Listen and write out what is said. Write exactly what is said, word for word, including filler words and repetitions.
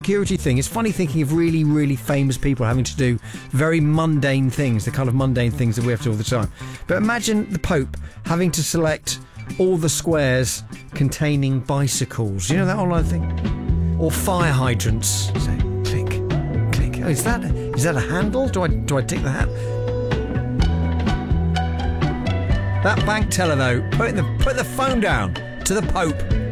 security thing. It's funny thinking of really, really famous people having to do very mundane things, the kind of mundane things that we have to do all the time. But imagine the Pope having to select all the squares containing bicycles. You know that online thing? Or fire hydrants. So, click, click. Oh, is that is that a handle? Do I do I tick the hat? That bank teller though, put the put the phone down to the Pope.